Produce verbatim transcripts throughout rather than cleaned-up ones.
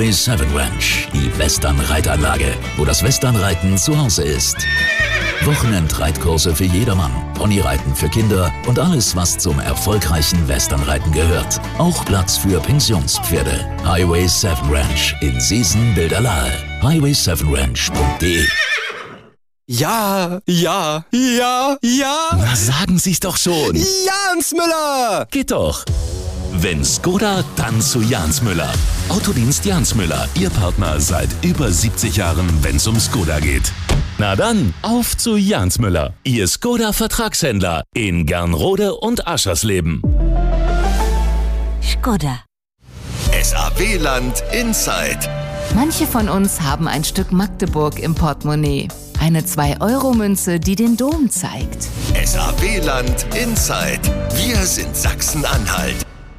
Highway sieben Ranch, die Western-Reitanlage, wo das Westernreiten zu Hause ist. Wochenend-Reitkurse für jedermann, Ponyreiten für Kinder und alles, was zum erfolgreichen Westernreiten gehört. Auch Platz für Pensionspferde. Highway sieben Ranch in Seesen-Bilderlahe. highway sieben ranch punkt de. Ja, ja, ja, ja. Na, sagen Sie's doch schon. Jans Müller. Geht doch. Wenn Skoda, dann zu Jans Müller. Autodienst Jans Müller, Ihr Partner seit über siebzig Jahren, wenn's um Skoda geht. Na dann, auf zu Jans Müller, Ihr Skoda-Vertragshändler in Gernrode und Aschersleben. Skoda. S A W-Land Inside. Manche von uns haben ein Stück Magdeburg im Portemonnaie. Eine zwei Euro Münze, die den Dom zeigt. S A W-Land Inside. Wir sind Sachsen-Anhalt.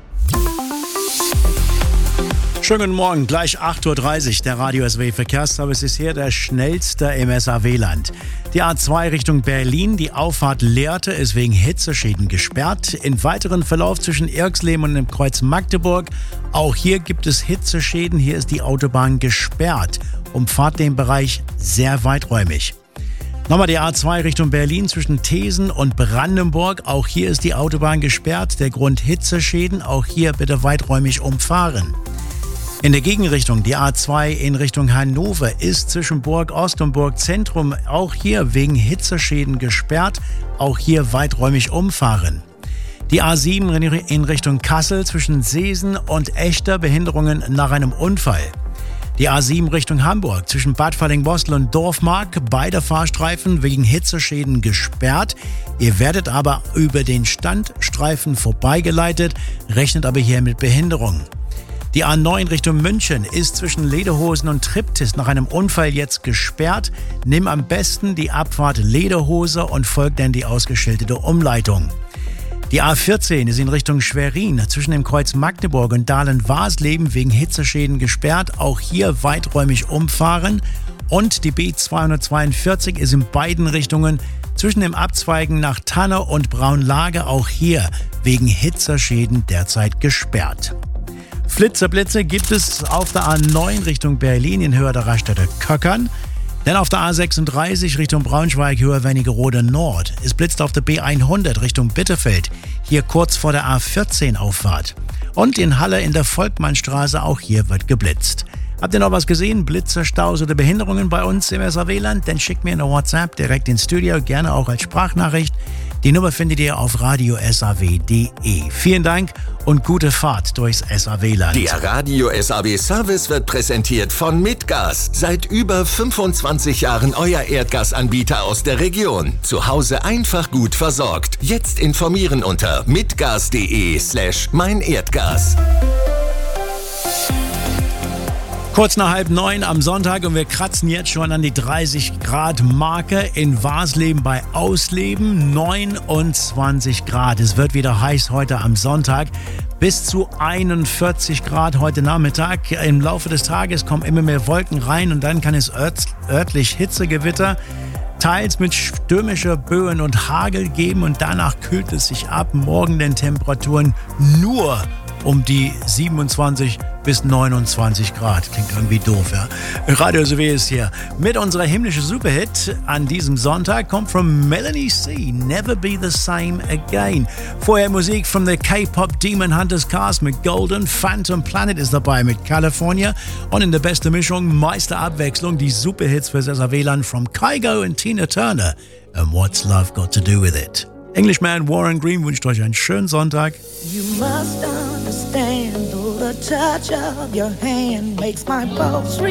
Schönen guten Morgen, gleich acht Uhr dreißig, der Radio S W Verkehrsservice ist hier der schnellste im S A W-Land. Die A zwei Richtung Berlin, die Auffahrt Lehrte ist wegen Hitzeschäden gesperrt. Im weiteren Verlauf zwischen Irxleben und dem Kreuz Magdeburg, auch hier gibt es Hitzeschäden, hier ist die Autobahn gesperrt. Umfahrt den Bereich sehr weiträumig. Nochmal die A zwei Richtung Berlin zwischen Thesen und Brandenburg, auch hier ist die Autobahn gesperrt. Der Grund Hitzeschäden, auch hier bitte weiträumig umfahren. In der Gegenrichtung, die A zwei in Richtung Hannover ist zwischen Burg Ost und Burg Zentrum auch hier wegen Hitzeschäden gesperrt, auch hier weiträumig umfahren. Die A sieben in Richtung Kassel zwischen Seesen und Echter, Behinderungen nach einem Unfall. Die A sieben Richtung Hamburg zwischen Bad Falling-Bostel und Dorfmark, beide Fahrstreifen wegen Hitzeschäden gesperrt. Ihr werdet aber über den Standstreifen vorbeigeleitet, rechnet aber hier mit Behinderung. Die A neun Richtung München ist zwischen Lederhosen und Triptis nach einem Unfall jetzt gesperrt. Nimm am besten die Abfahrt Lederhose und folgt dann die ausgeschilderte Umleitung. Die A vierzehn ist in Richtung Schwerin zwischen dem Kreuz Magdeburg und Dahlen-Waasleben wegen Hitzeschäden gesperrt. Auch hier weiträumig umfahren. Und die B zweihundertzweiundvierzig ist in beiden Richtungen zwischen dem Abzweigen nach Tanne und Braunlage auch hier wegen Hitzeschäden derzeit gesperrt. Flitzerblitze gibt es auf der A neun Richtung Berlin in Höhe der Raststätte Köckern. Dann auf der A sechsunddreißig Richtung Braunschweig, Höhe Wernigerode Nord. Es blitzt auf der B hundert Richtung Bitterfeld, hier kurz vor der A vierzehn Auffahrt. Und in Halle in der Volkmannstraße, auch hier wird geblitzt. Habt ihr noch was gesehen? Blitze, Staus oder Behinderungen bei uns im S A W-Land? Dann schickt mir eine WhatsApp direkt ins Studio, gerne auch als Sprachnachricht. Die Nummer findet ihr auf radio s a w punkt d e. Vielen Dank und gute Fahrt durchs S A W-Land. Der Radio S A W-Service wird präsentiert von Mitgas. Seit über fünfundzwanzig Jahren euer Erdgasanbieter aus der Region. Zu Hause einfach gut versorgt. Jetzt informieren unter mitgas.de slash mein Erdgas. Kurz nach halb neun am Sonntag und wir kratzen jetzt schon an die dreißig Grad Marke in Waasleben bei Ausleben. neunundzwanzig Grad. Es wird wieder heiß heute am Sonntag. Bis zu einundvierzig Grad heute Nachmittag. Im Laufe des Tages kommen immer mehr Wolken rein und dann kann es ört- örtlich Hitzegewitter, teils mit stürmischer Böen und Hagel geben und danach kühlt es sich ab. Morgen den Temperaturen nur um die siebenundzwanzig bis neunundzwanzig Grad. Klingt irgendwie doof, ja? Radio S W ist hier. Mit unserer himmlischen Superhit an diesem Sonntag kommt von Melanie C. Never Be the Same Again. Vorher Musik von der K-Pop Demon Hunters Cast mit Golden. Phantom Planet ist dabei mit California. Und in der besten Mischung, Meisterabwechslung, die Superhits fürs S A W-Land von Kygo und Tina Turner. And What's Love Got to Do With It? Englishman Warren Green wünscht euch einen schönen Sonntag. You must understand, though the touch of your hand makes my pulse